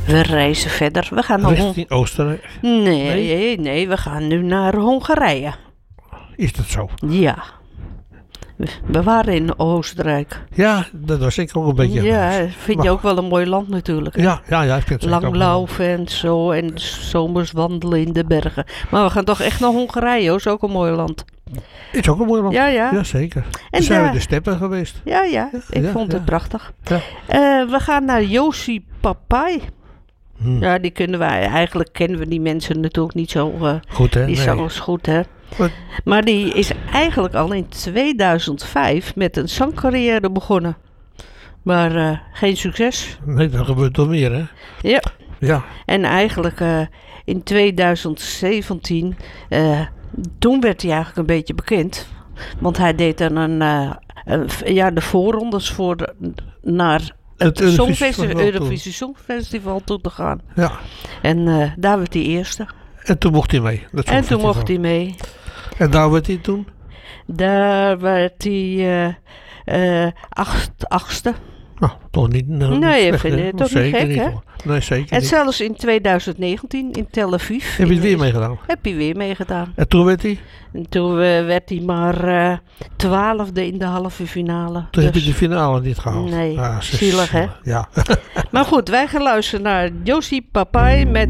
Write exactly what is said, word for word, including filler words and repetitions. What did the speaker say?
We reizen verder. We gaan naar Richting Oostenrijk. nee, Nee? nee, nee, we gaan nu naar Hongarije. Is dat zo? Ja. We- We waren in Oostenrijk. Ja, dat was ik ook een beetje. Ja, vind je Maar- ook wel een mooi land natuurlijk. hè? Ja, ja, ja. Ik vind het zeker ook wel. Langlaufen en zo. En zomers wandelen in de bergen. Maar we gaan toch echt naar Hongarije, hoor. Is ook een mooi land. Is ook een mooi land. Ja, ja. Jazeker. En En zijn daar- we de steppen geweest. Ja, ja. Ik Ja, vond ja. het prachtig. Ja. Eh, we gaan naar Josi Papai. Hm. Ja, die kunnen wij. Eigenlijk kennen we die mensen natuurlijk niet zo. eh, Goed, hè? die Nee. zangers goed, hè. Wat- Maar die is eigenlijk al in tweeduizend vijf met een zangcarrière begonnen. Maar eh, geen succes. Nee, dat gebeurt toch meer, hè? Ja. Ja. En eigenlijk eh, in tweeduizend zeventien, eh, toen werd hij eigenlijk een beetje bekend. Want hij deed dan een, eh, een v- ja, de voorrondes voor de, naar Het het Eurovisie Songfestival, Festival toe. Eurovisie Songfestival toe te gaan. Ja. En eh, daar werd hij eerste. En toen mocht hij mee. Dat En toen Songfestival. mocht hij mee. En daar werd hij toen? Daar werd hij eh, eh, acht, achtste. Nou, toch niet. Nou, Nee, niet ik slecht, vind hè? het toch niet Zeker gek, hè? hoor. Nee, zeker En niet. zelfs in tweeduizend negentien in Tel Aviv. Heb je het weer in- meegedaan? Heb hij weer meegedaan. En toen werd hij? En toen eh, werd hij maar eh, twaalfde in de halve finale. Toen heb Dus- je de finale niet gehaald. Nee, Ah, zo zielig, hè? Ja. Maar goed, wij gaan luisteren naar Josi Papai met